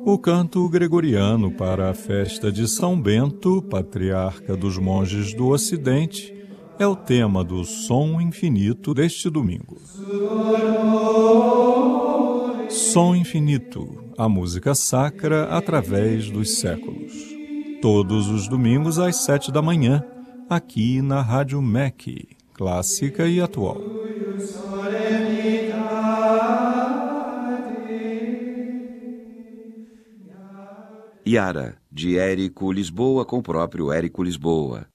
O canto gregoriano para a festa de São Bento, patriarca dos monges do Ocidente, é o tema do Som Infinito deste domingo. Som Infinito, a música sacra através dos séculos. Todos os domingos às 7 da manhã, aqui na Rádio MEC, clássica e atual. Yara, de Érico Lisboa com o próprio Érico Lisboa.